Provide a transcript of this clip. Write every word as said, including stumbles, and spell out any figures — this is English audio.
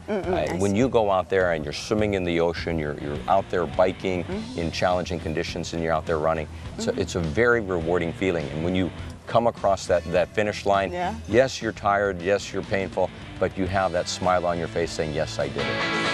Mm-mm, Uh, I when see. you go out there and you're swimming in the ocean, you're, you're out there biking Mm-hmm. in challenging conditions, and you're out there running, so Mm-hmm. it's a very rewarding feeling. And when you come across that, that finish line, Yeah. yes, you're tired, yes, you're painful, but you have that smile on your face saying, yes, I did it.